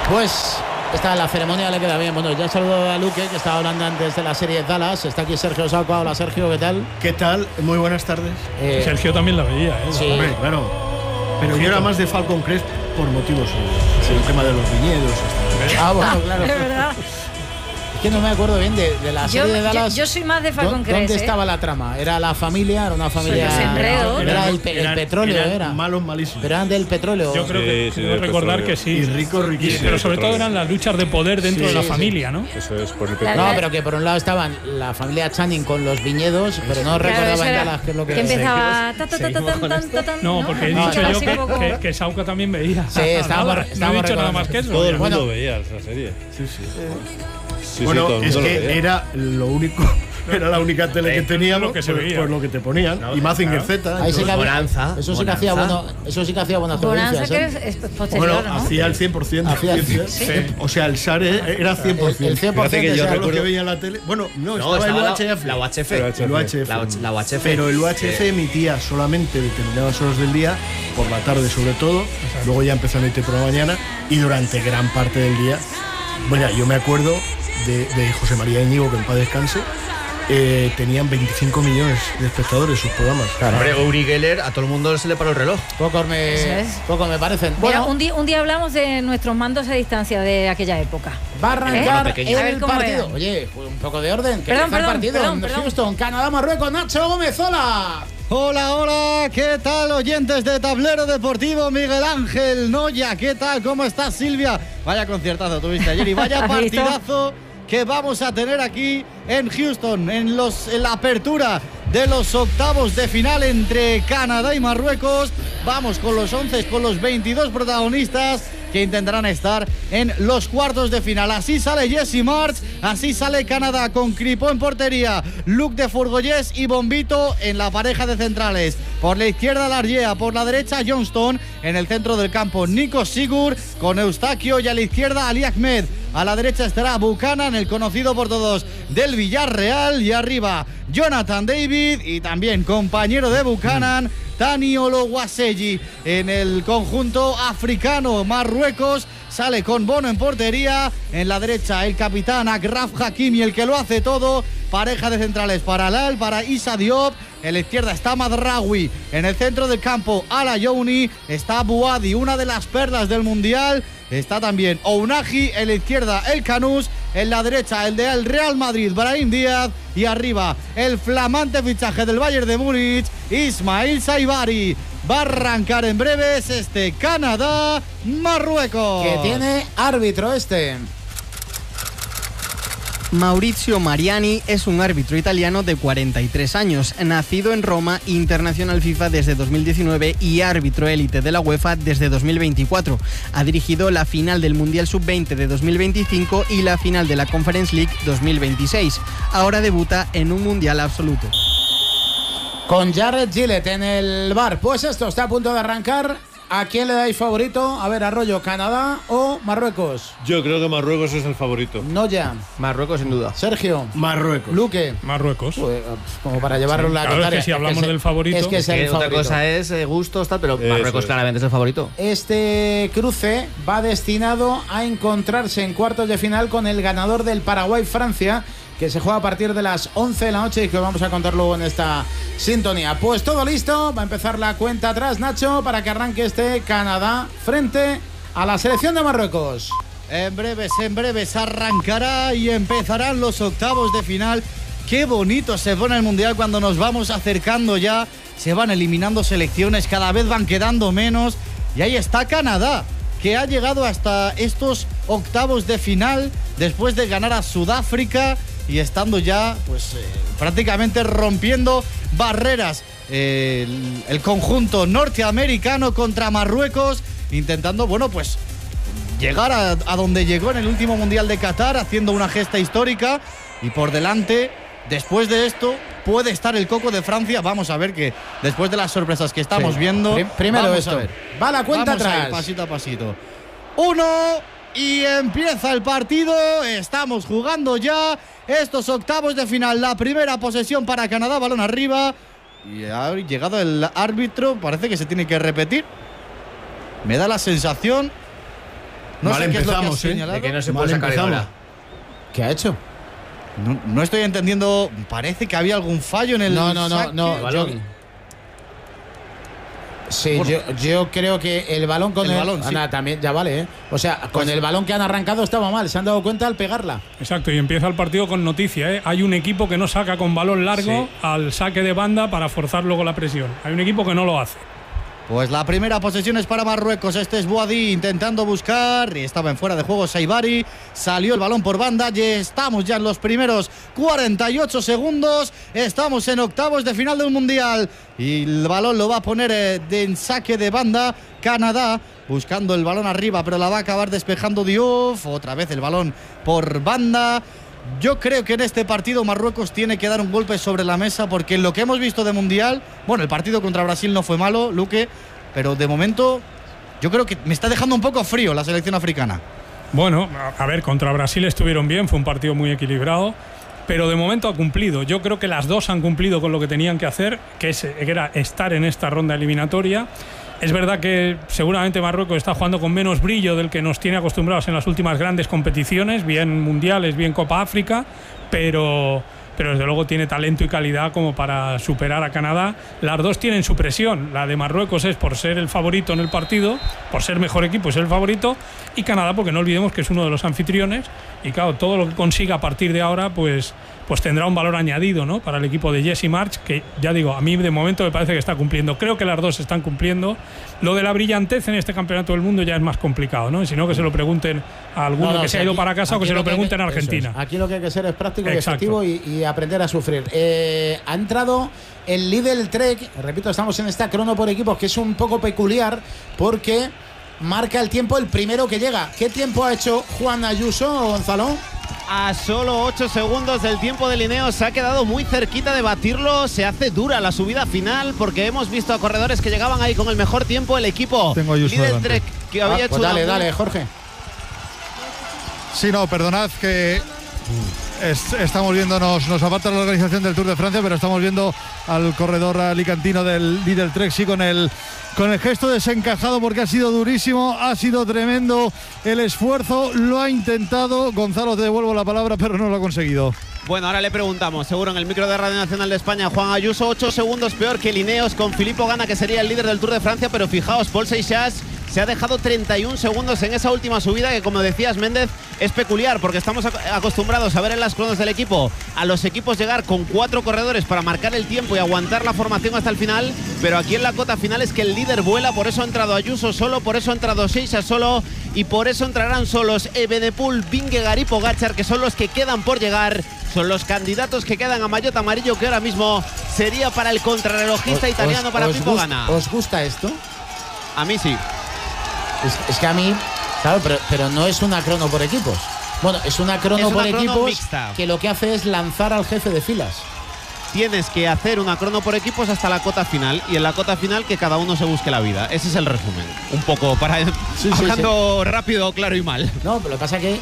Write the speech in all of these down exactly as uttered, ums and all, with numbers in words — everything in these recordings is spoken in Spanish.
Pues esta la ceremonia le queda bien. Bueno, ya saludo a Luque, que estaba hablando antes de la serie de Dallas. Está aquí Sergio Sauca. Hola, Sergio, ¿qué tal? ¿Qué tal? Muy buenas tardes. Eh, Sergio también la veía, ¿eh? Sí, hombre, claro. Pero yo era más de Falcon Crest por motivos sí. El tema de los viñedos. Ah, bueno, claro. Es verdad. Es que no me acuerdo bien de, de la serie yo, de Dallas. Yo, yo soy más de Falcon Crest. ¿Dónde ¿eh? estaba la trama? ¿Era la familia? ¿Era una familia? Los enredos. Era, era el, pe eran, el petróleo, eran era. malos, malísimos. Pero eran del petróleo. Yo creo que sí, creo sí, recordar petróleo. que sí. Y rico, riquísimo. Y, pero sobre todo eran las luchas de poder dentro sí, de la sí, familia, sí. ¿no? Eso es por el La- petróleo. No, pero que por un lado estaban la familia Channing con los viñedos, pero no Claro, recordaba eso en era Dallas qué es lo que que era. empezaba ta, ta, ta, ta, tan, tan, tan, tan, No, porque he No, dicho no, yo así que, como- que, que Sauca también veía. Sí, estábamos- Nada, estábamos no he dicho nada recordando. más que eso. Todo el ya. mundo Bueno. veía esa serie. Sí, sí. Sí, bueno, sí, todo el es mundo que lo veía. era lo único. Era la única tele que Eh, teníamos, lo que se pues, veía. pues lo que te ponían. No, y Mazinger claro. Z. Ahí sí que había- Bonanza, eso sí que hacía Bonanza. bueno, eso sí que hacía buenas Bonanza, audiencias, que ¿eh? es, es posterior, Bueno, ¿no? hacía el cien por ciento. Hacía el cien. Sí. O sea, el S A R era cien por ciento. El- el cien por ciento Fíjate que yo de esa- Lo que recuerdo- veía en la tele. Bueno, no, No, estaba el estaba U H F. la U H F. El El U H F. La, la U H F. Pero el U H F Eh, emitía solamente determinadas horas del día, por la tarde sobre todo, luego ya empezó a emitir por la mañana y durante gran parte del día. Bueno, yo me acuerdo de, de José María Íñigo, que en paz descanse, eh, tenían veinticinco millones de espectadores sus programas. Hombre, Uri Geller, a todo el mundo se le paró el reloj. Pocos me, Eso es. pocos me parecen. Mira, Bueno, un, día, un día hablamos de nuestros mandos a distancia de aquella época. va a arrancar ¿Eh? el A ver cómo partido. era. Oye, pues un poco de orden. Que Perdón, empieza el perdón, partido perdón, en perdón. Houston, Canadá, Marruecos. Nacho Gómez, hola. Hola, hola, ¿qué tal, oyentes de Tablero Deportivo? Miguel Ángel Noya, ¿qué tal? ¿Cómo estás, Silvia? Vaya conciertazo tuviste ayer y vaya ¿Has visto? partidazo que vamos a tener aquí en Houston, en, los, en la apertura de los octavos de final entre Canadá y Marruecos. Vamos con los once, con los veintidós protagonistas que intentarán estar en los cuartos de final. Así sale Jesse March, así sale Canadá con Cripó en portería, Luc de Fourgoyes y Bombito en la pareja de centrales. Por la izquierda Largea, por la derecha Johnston, en el centro del campo Nico Sigur con Eustaquio y a la izquierda Ali Ahmed. A la derecha estará Buchanan, el conocido por todos del Villarreal, y arriba Jonathan David y también compañero de Buchanan, Tani Olowaseji. En el conjunto africano, Marruecos sale con Bono en portería, en la derecha el capitán Agraf Hakimi, el que lo hace todo. Pareja de centrales para Lal, para Issa Diop. En la izquierda está Madraoui. En el centro del campo, Ala Youni. Está Bouadi, una de las perlas del Mundial. Está también Ounahi. En la izquierda, el Canús. En la derecha, el del Real Madrid, Brahim Díaz. Y arriba, el flamante fichaje del Bayern de Múnich, Ismail Saibari. Va a arrancar en breves este Canadá-Marruecos. Que tiene árbitro este. Maurizio Mariani es un árbitro italiano de cuarenta y tres años, nacido en Roma, internacional FIFA desde dos mil diecinueve y árbitro élite de la UEFA desde dos mil veinticuatro. Ha dirigido la final del Mundial sub veinte de dos mil veinticinco y la final de la Conference League dos mil veintiséis. Ahora debuta en un Mundial absoluto. Con Jared Gillett en el bar. Pues esto está a punto de arrancar. ¿A quién le dais favorito? A ver, Arroyo, ¿Canadá o Marruecos? Yo creo que Marruecos es el favorito. No ya. Marruecos, sin duda. Sergio. Marruecos. Luque. Marruecos. Pues, como para llevarlo Sí, la claro, es contraria. que si hablamos se- del favorito- Es que es Eh, el otra favorito. cosa es eh, gustos, tal, pero Eso Marruecos es. claramente es el favorito. Este cruce va destinado a encontrarse en cuartos de final con el ganador del Paraguay-Francia, que se juega a partir de las once de la noche y que vamos a contar luego en esta sintonía. Pues todo listo, va a empezar la cuenta atrás, Nacho, para que arranque este Canadá frente a la selección de Marruecos. En breves, en breves arrancará y empezarán los octavos de final. Qué bonito se pone el Mundial cuando nos vamos acercando ya. Se van eliminando selecciones, cada vez van quedando menos. Y ahí está Canadá, que ha llegado hasta estos octavos de final después de ganar a Sudáfrica y estando ya pues eh, prácticamente rompiendo barreras. Eh, el, el conjunto norteamericano contra Marruecos, intentando, bueno, pues llegar a, a donde llegó en el último Mundial de Qatar, haciendo una gesta histórica. Y por delante, después de esto, puede estar el coco de Francia. Vamos a ver que después de las sorpresas que estamos Sí. viendo, Prim- primero vamos esto. a ver. Va la cuenta Vamos a ir atrás. pasito a pasito. Uno y empieza el partido. Estamos jugando ya estos octavos de final. La primera posesión para Canadá, balón arriba. Y ha llegado el árbitro. Parece que se tiene que repetir. Me da la sensación No Mal sé qué es lo que has empezamos, ¿eh? señalado. De que no se Mal puede sacar empezamos. ahora. ¿Qué ha hecho? No, no estoy entendiendo. Parece que había algún fallo en el. No, no, no, saque. no. El yo- balón. Sí, Por- yo, yo creo que el balón con El el, balón, sí. Anda, también ya vale, ¿eh? O sea, con Pues- el balón que han arrancado estaba mal, se han dado cuenta al pegarla. Exacto, y empieza el partido con noticia, ¿eh? Hay un equipo que no saca con balón largo al saque de banda para forzar luego la presión. Hay un equipo que no lo hace. Pues la primera posesión es para Marruecos. Este es Boadí intentando buscar. Estaba en fuera de juego Saibari. Salió el balón por banda. Y estamos ya en los primeros cuarenta y ocho segundos. Estamos en octavos de final del Mundial. Y el balón lo va a poner eh, de en saque de banda Canadá. Buscando el balón arriba, pero la va a acabar despejando Diouf. Otra vez el balón por banda. Yo creo que en este partido Marruecos tiene que dar un golpe sobre la mesa, porque lo que hemos visto de Mundial, bueno, el partido contra Brasil no fue malo, Luque, pero de momento yo creo que me está dejando un poco frío la selección africana. Bueno, a a ver, contra Brasil estuvieron bien, fue un partido muy equilibrado, pero de momento ha cumplido. Yo creo que las dos han cumplido con lo que tenían que hacer, que, es, que era estar en esta ronda eliminatoria. Es verdad que seguramente Marruecos está jugando con menos brillo del que nos tiene acostumbrados en las últimas grandes competiciones, bien mundiales, bien Copa África, pero, pero desde luego tiene talento y calidad como para superar a Canadá. Las dos tienen su presión. La de Marruecos es por ser el favorito en el partido, por ser mejor equipo y ser el favorito, y Canadá porque no olvidemos que es uno de los anfitriones, y claro, todo lo que consiga a partir de ahora pues, pues tendrá un valor añadido, ¿no?, para el equipo de Jesse March, que ya digo, a mí de momento me parece que está cumpliendo. Creo que las dos están cumpliendo. Lo de la brillantez en este campeonato del mundo ya es más complicado, ¿no? Si no, que se lo pregunten a alguno No, no, que si se ha ido aquí- para casa o que aquí se lo que hay pregunten a que- eso Argentina. es. Aquí lo que hay que ser es práctico y Exacto. efectivo y, y aprender a sufrir. Eh, ha entrado el Lidl Trek, repito, estamos en esta crono por equipos que es un poco peculiar porque marca el tiempo el primero que llega. ¿Qué tiempo ha hecho Juan Ayuso, Gonzalo? A solo ocho segundos del tiempo de Ineos, se ha quedado muy cerquita de batirlo. Se hace dura la subida final porque hemos visto a corredores que llegaban ahí con el mejor tiempo. El equipo Tengo a Ayuso Lidl delante. Trek, que había Ah, hecho pues dale, una muy- dale, Jorge. Sí, no, perdonad que es- estamos viéndonos, nos aparta la organización del Tour de Francia, pero estamos viendo al corredor alicantino del Lidl Trek, sí, con el, con el gesto desencajado porque ha sido durísimo, ha sido tremendo el esfuerzo, lo ha intentado. Gonzalo, te devuelvo la palabra, pero no lo ha conseguido. Bueno, ahora le preguntamos, seguro en el micro de Radio Nacional de España, Juan Ayuso, ocho segundos peor que el Ineos con Filippo Ganna, que sería el líder del Tour de Francia, pero fijaos, Paul Seixas se ha dejado treinta y un segundos en esa última subida que, como decías, Méndez, es peculiar porque estamos ac- acostumbrados a ver en las cronos del equipo a los equipos llegar con cuatro corredores para marcar el tiempo y aguantar la formación hasta el final, pero aquí en la cota final es que el líder vuela, por eso ha entrado Ayuso solo, por eso ha entrado Seixas solo y por eso entrarán solos Evenepoel, Vingegaard y Pogačar, que son los que quedan por llegar, son los candidatos que quedan a maillot amarillo, que ahora mismo sería para el contrarrelojista italiano, para os Filippo gust- Ganna. ¿Os gusta esto? A mí sí. Es, es que a mí, claro, pero, pero no es una crono por equipos. Bueno, es una crono Es una por crono equipos mixta. que lo que hace es lanzar al jefe de filas. Tienes que hacer una crono por equipos hasta la cota final y en la cota final que cada uno se busque la vida. Ese es el resumen. Un poco para sí, hablando rápido, claro y mal. No, pero lo que pasa que,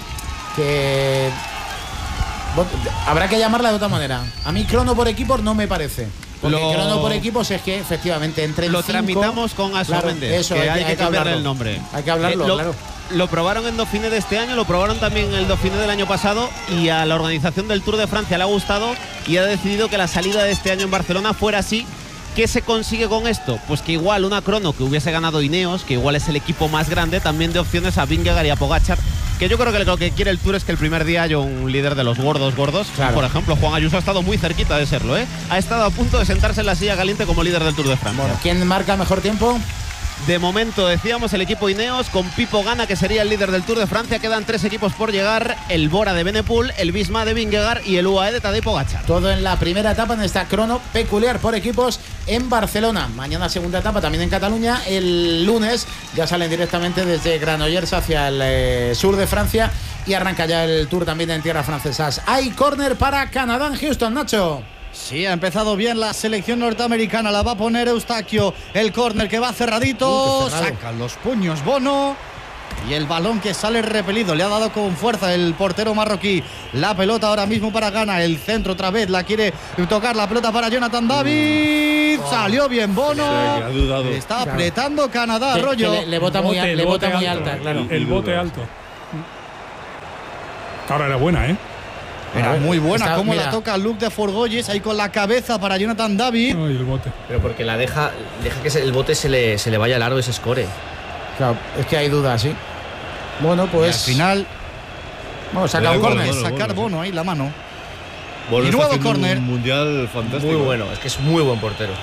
que bueno, habrá que llamarla de otra manera. A mí crono por equipos no me parece. Porque Lo- crono por equipos es que efectivamente entre Lo tramitamos con Asu claro, Méndez, eso, que hay, hay, que- que hay que cambiarle hablarlo. el nombre. Hay que hablarlo, Eh, lo, claro. lo probaron en Dauphiné de este año, lo probaron también en el Dauphiné del año pasado y a la organización del Tour de Francia le ha gustado y ha decidido que la salida de este año en Barcelona fuera así. ¿Qué se consigue con esto? Pues que igual una crono que hubiese ganado Ineos, que igual es el equipo más grande, también de opciones a Vingegaard y a Pogačar, que yo creo que lo que quiere el Tour es que el primer día haya un líder de los gordos gordos. Claro. Por ejemplo, Juan Ayuso ha estado muy cerquita de serlo, ¿eh? Ha estado a punto de sentarse en la silla caliente como líder del Tour de Francia. Bueno, ¿quién marca mejor tiempo? De momento, decíamos, el equipo Ineos con Filippo Ganna, que sería el líder del Tour de Francia. Quedan tres equipos por llegar: el Bora de Evenepoel, el Visma de Vingegaard y el U A E de Tadej Pogačar. Todo en la primera etapa en esta crono peculiar por equipos en Barcelona. Mañana segunda etapa también en Cataluña. El lunes ya salen directamente desde Granollers hacia el eh, sur de Francia y arranca ya el Tour también en tierras francesas. Hay córner para Canadá en Houston, Nacho. Sí, ha empezado bien la selección norteamericana. La va a poner Eustaquio. El córner que va cerradito. Uy, qué cerrado. Sacan los puños Bono. Y el balón que sale repelido, le ha dado con fuerza el portero marroquí. La pelota ahora mismo para Ghana, el centro otra vez, la quiere tocar la pelota para Jonathan David. Oh. Salió bien Bono. Sí, está apretando Canadá, que, rollo. Que le, le bota muy, bote, le bota muy alto, alta, claro. El, el bote alto. Ahora era buena, ¿eh? Era muy buena, está, como mira. La toca Luke de Forgoyes, ahí con la cabeza para Jonathan David. Ay, el bote. Pero porque la deja, deja que el bote se le, se le vaya largo y se score. Claro, es que hay dudas, sí. Bueno, pues. Y al final. Vamos, saca un córner. Sacar bueno, Bono sí. Ahí la mano. Bono y nuevo córner. Un mundial fantástico. Muy bueno, es que es muy buen portero.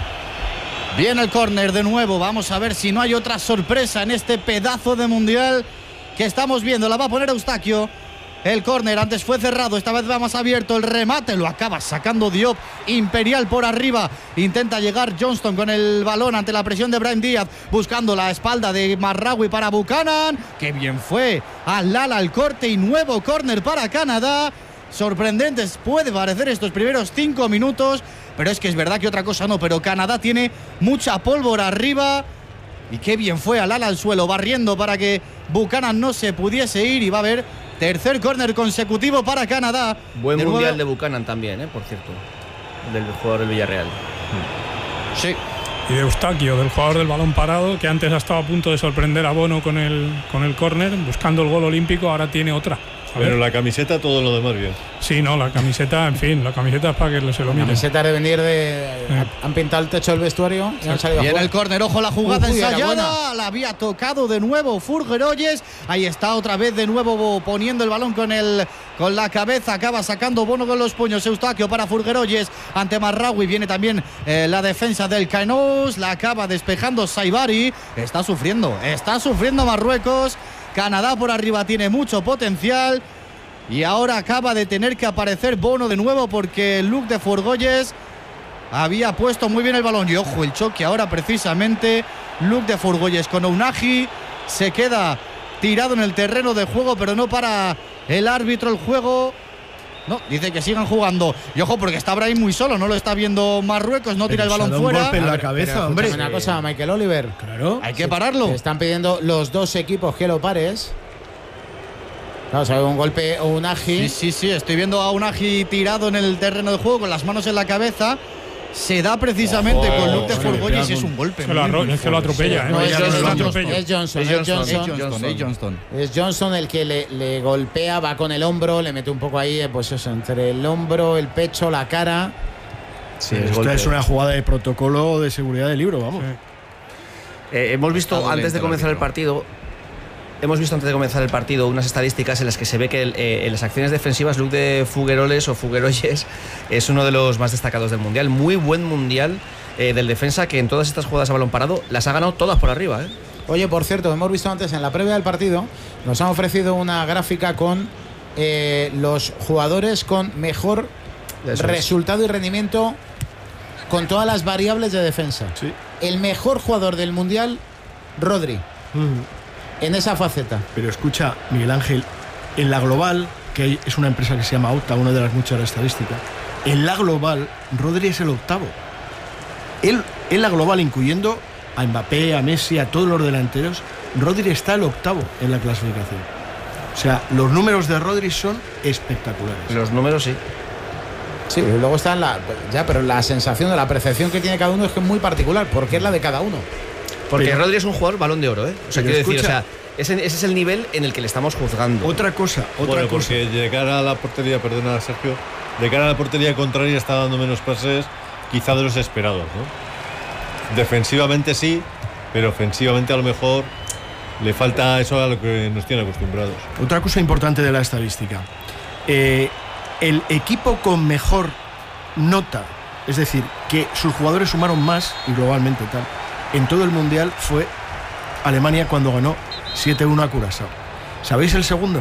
Viene el córner de nuevo. Vamos a ver si no hay otra sorpresa en este pedazo de mundial que estamos viendo. La va a poner Eustaquio. El córner antes fue cerrado, esta vez va más abierto. El remate lo acaba sacando Diop. Imperial por arriba. Intenta llegar Johnston con el balón ante la presión de Brahim Díaz, buscando la espalda de Marraoui para Buchanan. ¡Qué bien fue! Al Lala al corte y nuevo córner para Canadá. Sorprendentes puede parecer estos primeros cinco minutos, pero es que es verdad que otra cosa no. Pero Canadá tiene mucha pólvora arriba. Y qué bien fue al Lala al suelo, barriendo para que Buchanan no se pudiese ir. Y va a haber tercer córner consecutivo para Canadá. Buen de mundial nuevo. De Buchanan también, ¿eh? Por cierto. Del jugador del Villarreal. Sí. Y de Eustaquio, del jugador del balón parado, que antes ha estado a punto de sorprender a Bono con el, con el córner, buscando el gol olímpico, ahora tiene otra. Pero la camiseta, todo lo demás bien. Sí, no, la camiseta, en fin, la camiseta es para que se lo miren. La camiseta de venir de. Eh. Han pintado el techo del vestuario y han salido. Y en el córner, ojo, la jugada Uy, ensayada. La había tocado de nuevo Furgeroyes. Ahí está otra vez de nuevo poniendo el balón con el con la cabeza. Acaba sacando Bono con los puños. Eustaquio para Furgeroyes ante Marraoui. Viene también eh, la defensa del Caenous. La acaba despejando Saibari. Está sufriendo, está sufriendo Marruecos. Canadá por arriba tiene mucho potencial. Y ahora acaba de tener que aparecer Bono de nuevo porque Luke de Forgoyes había puesto muy bien el balón. Y ojo, el choque ahora precisamente. Luke de Forgoyes con Ounahi. Se queda tirado en el terreno de juego, pero no para el árbitro el juego. No, dice que sigan jugando. Y ojo, porque está Brahim muy solo, no lo está viendo Marruecos, no tira el balón fuera. Un golpe en la cabeza, pero, hombre. Una cosa, Michael Oliver. Claro. Hay que pararlo. Están pidiendo los dos equipos que lo pares. Claro, o sea, un golpe o un Ounahi. Sí, sí, sí. Estoy viendo a Ounahi tirado en el terreno de juego con las manos en la cabeza. Se da precisamente oh, con Luke de Forgoyes y es un golpe. Se lo, muy, muy se lo atropella. No, ¿eh? es, no, Johnson, atropella. es Johnson. Es Johnson. Es Johnson. Johnson. Es Johnson. Es Johnson el que le, le golpea, va con el hombro, le mete un poco ahí, pues eso, entre el hombro, el pecho, la cara. Sí, es Esta es una jugada de protocolo de seguridad del libro, vamos. Sí. Eh, hemos visto antes de comenzar el partido. Hemos visto antes de comenzar el partido unas estadísticas en las que se ve que eh, en las acciones defensivas Luke de Fugueroles o Fugueroyes es uno de los más destacados del mundial. Muy buen mundial eh, del defensa, que en todas estas jugadas a balón parado las ha ganado todas por arriba. ¿eh? Oye, por cierto, hemos visto antes en la previa del partido, nos han ofrecido una gráfica con eh, los jugadores con mejor Eso resultado es. y rendimiento con todas las variables de defensa. Sí. El mejor jugador del mundial, Rodri. Mm. En esa faceta. Pero escucha, Miguel Ángel, en la global, que es una empresa que se llama Opta, una de las muchas estadísticas, en la global, Rodri es el octavo. Él, en la global, incluyendo a Mbappé, a Messi, a todos los delanteros, Rodri está el octavo en la clasificación. O sea, los números de Rodri son espectaculares. Los números sí. Sí, luego está la. Ya, pero la sensación de la percepción que tiene cada uno es que es muy particular, porque es la de cada uno. Porque pero, Rodri es un jugador balón de oro, ¿eh? O sea, quiero escucha, decir, o sea, ese, ese es el nivel en el que le estamos juzgando. Otra cosa, otra bueno, cosa. Porque de cara a la portería, perdona Sergio, de cara a la portería contraria está dando menos pases, quizá de los esperados, ¿no? Defensivamente sí, pero ofensivamente a lo mejor le falta eso a lo que nos tienen acostumbrados. Otra cosa importante de la estadística. Eh, el equipo con mejor nota, es decir, que sus jugadores sumaron más, y globalmente tal, en todo el mundial fue Alemania cuando ganó siete uno a Curazao. ¿Sabéis el segundo?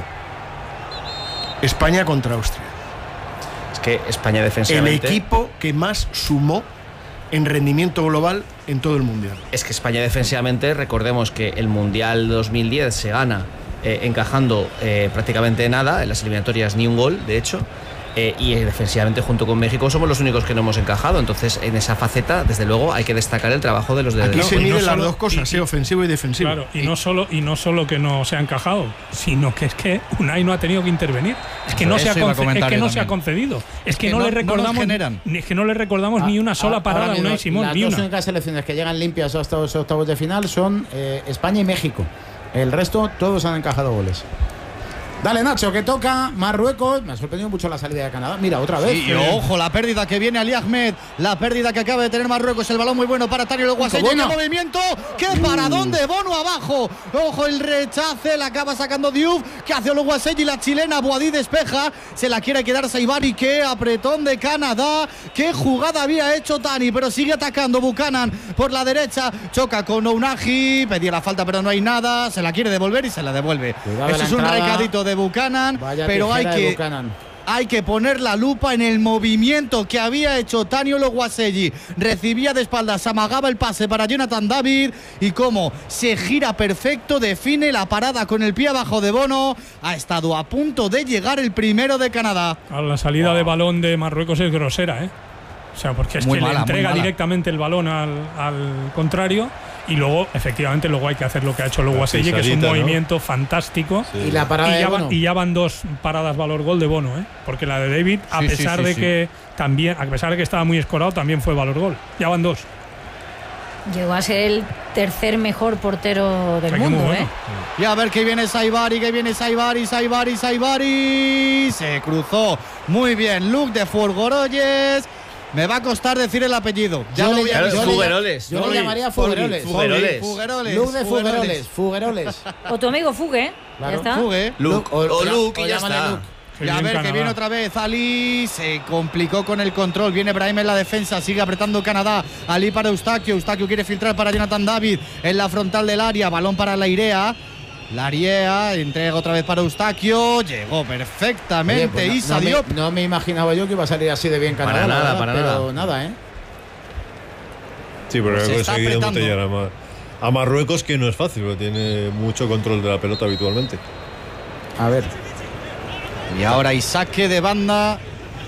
España contra Austria. Es que España defensivamente... El equipo que más sumó en rendimiento global en todo el mundial. Es que España defensivamente, recordemos que el mundial dos mil diez se gana eh, encajando eh, prácticamente nada, en las eliminatorias ni un gol, de hecho. Eh, y defensivamente junto con México somos los únicos que no hemos encajado. Entonces en esa faceta desde luego hay que destacar el trabajo de los de aquí no, se miden no las solo, dos cosas, sí, ofensivo y defensivo. Claro, y, y no solo y no solo que no se ha encajado, sino que es que Unai no ha tenido que intervenir. Es que no, se ha, conce- es que no se ha concedido. Es que, que no, no le recordamos no es que no le recordamos ah, ni una sola parada a Unai Simón. Las ni dos una. únicas selecciones que llegan limpias a estos octavos de final son eh, España y México. El resto todos han encajado goles. Dale, Nacho, que toca Marruecos. Me ha sorprendido mucho la salida de Canadá. Mira, otra vez. Sí, eh. Ojo, la pérdida que viene Ali Ahmed. La pérdida que acaba de tener Marruecos. El balón muy bueno para Tani Loguaseyi. Bueno. ¡Qué movimiento! ¡Qué paradón de Bono abajo! Ojo, el rechace. La acaba sacando Diouf. ¿Qué hace Loguaseyi? La chilena Boadí despeja. Se la quiere quedar Saibari. ¡Qué apretón de Canadá! ¡Qué jugada había hecho Tani! Pero sigue atacando Buchanan por la derecha. Choca con Ounahi. Pedía la falta, pero no hay nada. Se la quiere devolver y se la devuelve. Cuidado. Eso es un recadito de Buchanan. Vaya pero hay que, Buchanan. hay que poner la lupa en el movimiento que había hecho Tani Loguaseyi. Recibía de espaldas, amagaba el pase para Jonathan David y cómo se gira perfecto, define la parada con el pie abajo de Bono. Ha estado a punto de llegar el primero de Canadá. Claro, la salida wow. de balón de Marruecos es grosera, ¿eh? O sea, porque es muy que mala, le entrega directamente el balón al, al contrario y luego, efectivamente, luego hay que hacer lo que ha hecho Loguaseyi, que es un ¿no? movimiento fantástico. Sí. Y la parada y ya, de Bono. y ya van dos paradas valor gol de Bono, ¿eh? Porque la de David, a sí, pesar sí, sí, de sí. que también, a pesar de que estaba muy escorado, también fue valor gol. Ya van dos. Llegó a ser el tercer mejor portero del mundo, bueno. ¿eh? Y a ver que viene Saibari, que viene Saibari, Saibari, Saibari. Se cruzó muy bien Luke de Fuergoroles. Me va a costar decir el apellido. Ya lo voy a decir. Fugueroles. Yo lo llamaría Fugueroles. Fugueroles. Fugueroles. Luke de Fugueroles. Fugueroles. O tu amigo Fugue. Claro. Ya está. Fugue. Luke. O, o Luke y ya está. Luke. Y a ver Canadá. Que viene otra vez Ali, se complicó con el control, viene Brahim en la defensa, sigue apretando Canadá, Ali para Eustaquio, Eustaquio quiere filtrar para Jonathan David en la frontal del área, balón para Lairea. Lairea entrega otra vez para Eustaquio, llegó perfectamente. Oye, pues no, Issa no, Diop. Me, no me imaginaba yo que iba a salir así de bien Canadá. Para nada, verdad, para pero nada. nada, ¿eh? Sí, pero ha conseguido botellar a, Mar a Marruecos, que no es fácil, porque tiene mucho control de la pelota habitualmente. A ver. Y ahora y saque de banda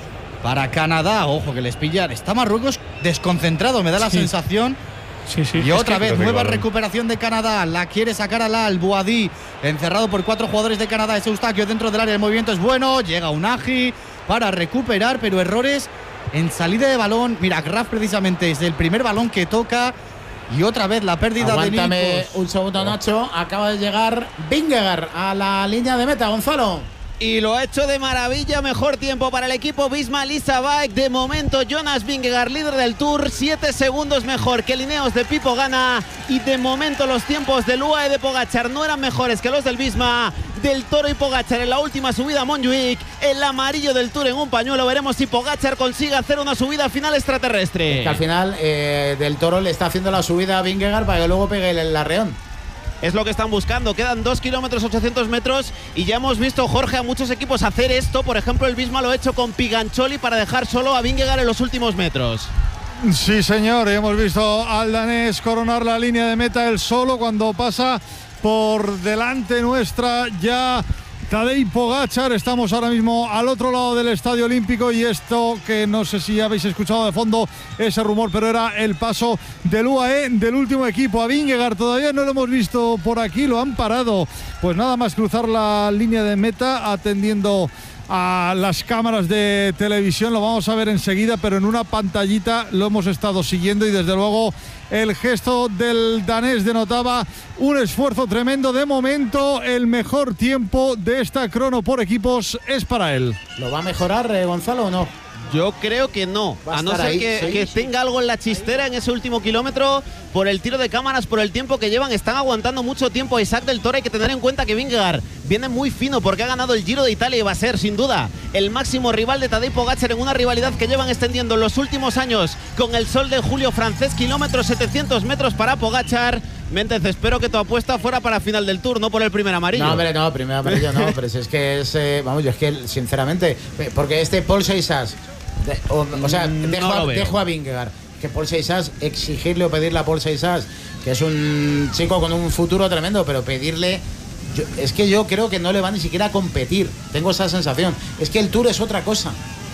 para Canadá. Ojo que les pillan. Está Marruecos desconcentrado, me da la sí. sensación. Sí, sí. Y otra vez, nueva claro. recuperación de Canadá. La quiere sacar al Al Boadí, encerrado por cuatro jugadores de Canadá. Es Eustaquio dentro del área. El movimiento es bueno. Llega Ounahi para recuperar, pero errores en salida de balón. Mira, Graf precisamente es el primer balón que toca. Y otra vez la pérdida Aguántame de Nikos. un segundo, Nacho. Acaba de llegar Vingegaard a la línea de meta, Gonzalo. Y lo ha hecho de maravilla, mejor tiempo para el equipo Visma Lease Bike. De momento Jonas Vingegaard, líder del Tour, siete segundos mejor que Lineos de Pipo Gana. Y de momento los tiempos del U A E de Pogačar no eran mejores que los del Visma. Del Toro y Pogačar en la última subida a Montjuic, el amarillo del Tour en un pañuelo. Veremos si Pogačar consigue hacer una subida final extraterrestre. Es que al final eh, Del Toro le está haciendo la subida a Vingegaard para que luego pegue el arreón. Es lo que están buscando. Quedan dos kilómetros ochocientos metros y ya hemos visto, Jorge, a muchos equipos hacer esto. Por ejemplo, el Visma lo ha hecho con Pigancholi para dejar solo a Vingegaard en los últimos metros. Sí, señor. Hemos visto al danés coronar la línea de meta él solo cuando pasa por delante nuestra ya Tadej Pogačar. Estamos ahora mismo al otro lado del Estadio Olímpico y esto, que no sé si habéis escuchado de fondo ese rumor, pero era el paso del U A E del último equipo. A Vingegaard todavía no lo hemos visto por aquí, lo han parado. Pues nada más cruzar la línea de meta atendiendo a las cámaras de televisión. Lo vamos a ver enseguida, pero en una pantallita lo hemos estado siguiendo y desde luego el gesto del danés denotaba un esfuerzo tremendo. De momento el mejor tiempo de esta crono por equipos es para él. ¿Lo va a mejorar, eh, Gonzalo, o no? Yo creo que no, a no ser ahí, que, sí, que sí. tenga algo en la chistera en ese último kilómetro. Por el tiro de cámaras, por el tiempo que llevan, están aguantando mucho tiempo a Isaac del Toro. Hay que tener en cuenta que Vingegaard viene muy fino porque ha ganado el Giro de Italia y va a ser sin duda el máximo rival de Tadej Pogačar en una rivalidad que llevan extendiendo en los últimos años con el Sol de Julio francés. Kilómetros setecientos metros para Pogačar. Méndez, espero que tu apuesta fuera para final del Tour, no por el primer amarillo. No, hombre, no, primer amarillo no, pero si es que es, eh, vamos, yo es que sinceramente, porque este Paul Seixas, o, o sea, dejo, no a, dejo a Vingegaard, que Paul Seixas, exigirle o pedirle a Paul Seixas, que es un chico con un futuro tremendo, pero pedirle, yo, es que yo creo que no le va ni siquiera a competir, tengo esa sensación. Es que el Tour es otra cosa,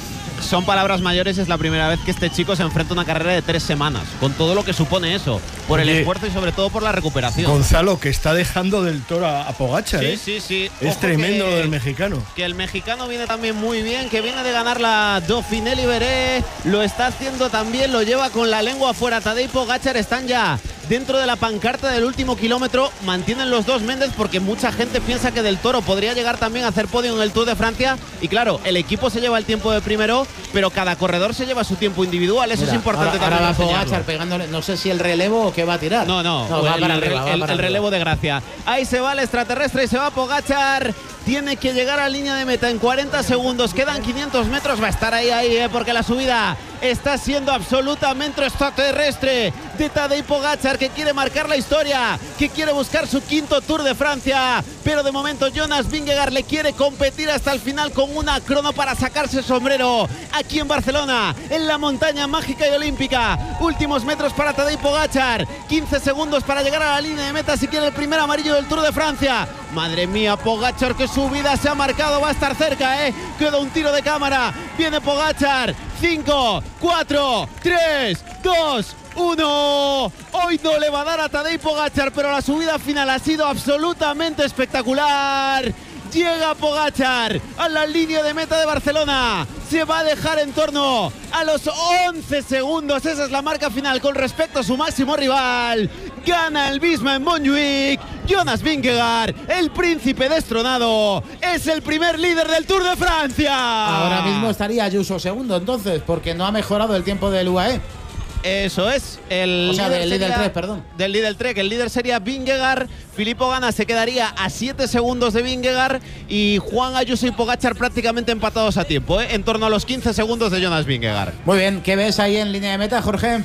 Son palabras mayores, es la primera vez que este chico se enfrenta a una carrera de tres semanas, con todo lo que supone eso, por Oye, el esfuerzo y sobre todo por la recuperación. Gonzalo, que está dejando del toro a, a Pogacar, Sí, ¿eh? sí, sí. Es Ojo tremendo que, lo del mexicano. Que el mexicano viene también muy bien, que viene de ganar la Dauphiné Libéré, lo está haciendo también, lo lleva con la lengua afuera. Tadej Pogacar están ya dentro de la pancarta del último kilómetro, mantienen los dos Méndez porque mucha gente piensa que Del Toro podría llegar también a hacer podio en el Tour de Francia y claro, el equipo se lleva el tiempo de primero, pero cada corredor se lleva su tiempo individual, eso Mira, es importante ahora, también. Ahora va Pogacar pegándole, no sé si el relevo o qué va a tirar. No, no, no va el, para arriba, va el- para el arriba. relevo de gracia. Ahí se va el extraterrestre y se va Pogacar. Tiene que llegar a línea de meta en cuarenta segundos. Quedan quinientos metros. Va a estar ahí, ahí, eh, porque la subida está siendo absolutamente extraterrestre de Tadej Pogacar, que quiere marcar la historia, que quiere buscar su quinto Tour de Francia. Pero de momento Jonas Vingegaard le quiere competir hasta el final con una crono para sacarse el sombrero. Aquí en Barcelona, en la montaña mágica y olímpica. Últimos metros para Tadej Pogacar. quince segundos para llegar a la línea de meta si quiere el primer amarillo del Tour de Francia. Madre mía, Pogacar, que su vida se ha marcado, va a estar cerca, ¿eh? Queda un tiro de cámara. Viene Pogacar. cinco, cuatro, tres, dos, uno. Hoy no le va a dar a Tadej Pogacar, pero la subida final ha sido absolutamente espectacular. Llega Pogacar a la línea de meta de Barcelona. Se va a dejar en torno a los once segundos. Esa es la marca final con respecto a su máximo rival. Gana el Visma en Montjuic. Jonas Vingegaard, el príncipe destronado, es el primer líder del Tour de Francia. Ahora mismo estaría Ayuso segundo, entonces, porque no ha mejorado el tiempo del U A E. Eso es, el O sea, del líder sería- tres, perdón. Del líder tres, el líder sería Vingegaard. Filippo Ganna se quedaría a siete segundos de Vingegaard y Juan Ayuso y Pogacar prácticamente empatados a tiempo, ¿eh? En torno a los quince segundos de Jonas Vingegaard. Muy bien, ¿qué ves ahí en línea de meta, Jorge?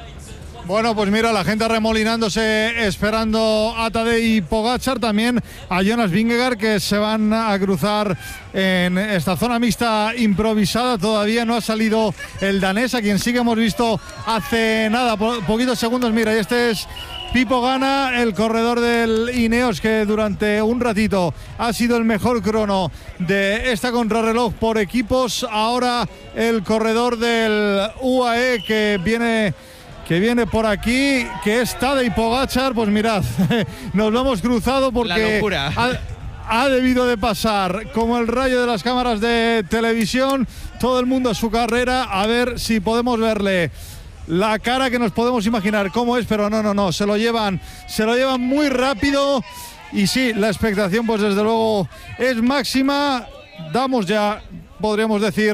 Bueno, pues mira, la gente remolinándose esperando a Tadej y Pogacar, también a Jonas Vingegaard, que se van a cruzar en esta zona mixta improvisada. Todavía no ha salido el danés, a quien sí que hemos visto hace nada, po- poquitos segundos. Mira, y este es Pipo Ganna, el corredor del Ineos, que durante un ratito ha sido el mejor crono de esta contrarreloj por equipos. Ahora el corredor del U A E que viene... que viene por aquí, que es Tadej Pogacar. Pues mirad, nos lo hemos cruzado porque La locura. Ha, ha debido de pasar como el rayo de las cámaras de televisión, todo el mundo a su carrera, a ver si podemos verle la cara, que nos podemos imaginar cómo es, pero no, no, no, se lo llevan, se lo llevan muy rápido y sí, la expectación pues desde luego es máxima. Damos ya, podríamos decir,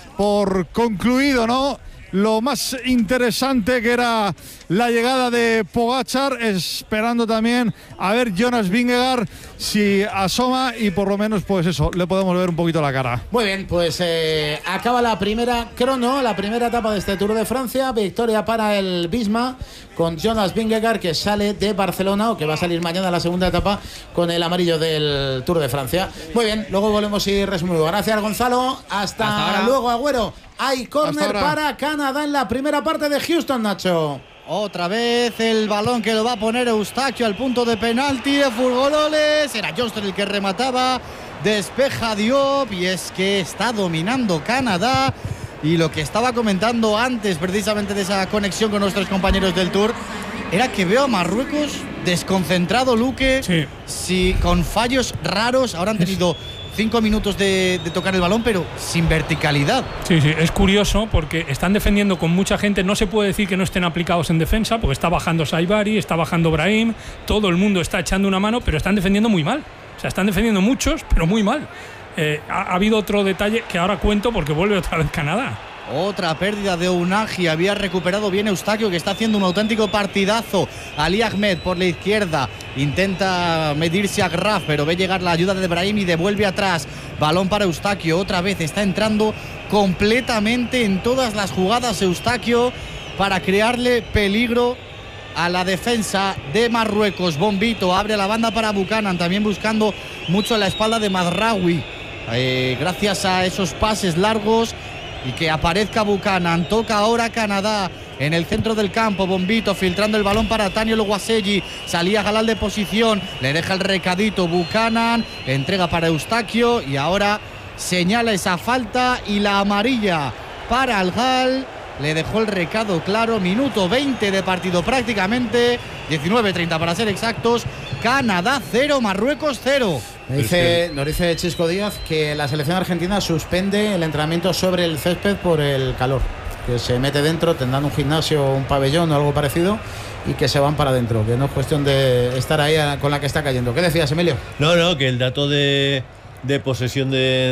por concluido, ¿no?, lo más interesante, que era la llegada de Pogacar, esperando también a ver Jonas Vingegaard si asoma y por lo menos pues eso, le podemos ver un poquito la cara. Muy bien, pues eh, acaba la primera crono, la primera etapa de este Tour de Francia. Victoria para el Visma con Jonas Vingegaard, que sale de Barcelona, o que va a salir mañana la segunda etapa con el amarillo del Tour de Francia. Muy bien, luego volvemos y resumimos. Gracias, Gonzalo. Hasta, Hasta ahora. luego, Agüero. Hay córner Hasta ahora. para Canadá en la primera parte de Houston, Nacho. Otra vez el balón que lo va a poner Eustaquio al punto de penalti de Furgololes. Era Johnston el que remataba. Despeja Diop, y es que está dominando Canadá. Y lo que estaba comentando antes, precisamente de esa conexión con nuestros compañeros del Tour, era que veo a Marruecos desconcentrado, Luque. Sí. Sí, con fallos raros. Ahora han tenido cinco minutos de, de tocar el balón, pero sin verticalidad. Sí, sí, es curioso porque están defendiendo con mucha gente. No se puede decir que no estén aplicados en defensa, porque está bajando Saibari, está bajando Brahim, todo el mundo está echando una mano, pero están defendiendo muy mal. O sea, están defendiendo muchos, pero muy mal. Eh, ha, ha habido otro detalle que ahora cuento porque vuelve otra vez Canadá. Otra pérdida de Unagi. Había recuperado bien Eustaquio, que está haciendo un auténtico partidazo. Ali Ahmed por la izquierda intenta medirse a Graf, pero ve llegar la ayuda de Brahim y devuelve atrás. Balón para Eustaquio. Otra vez está entrando completamente en todas las jugadas Eustaquio para crearle peligro a la defensa de Marruecos. Bombito abre la banda para Buchanan, también buscando mucho la espalda de Mazraoui. Eh, gracias a esos pases largos y que aparezca Buchanan. Toca ahora Canadá en el centro del campo. Bombito filtrando el balón para Taniel Oguasegui. Salía Galal de posición, le deja el recadito Buchanan, entrega para Eustaquio y ahora señala esa falta y la amarilla para el Gal. Le dejó el recado claro, minuto veinte de partido prácticamente, diecinueve treinta para ser exactos. Canadá cero, Marruecos cero. Me dice, nos dice Chisco Díaz que la selección argentina suspende el entrenamiento sobre el césped por el calor, que se mete dentro, tendrán un gimnasio, un pabellón o algo parecido, y que se van para adentro, que no es cuestión de estar ahí con la que está cayendo. ¿Qué decías, Emilio? No, no, que el dato de, de posesión de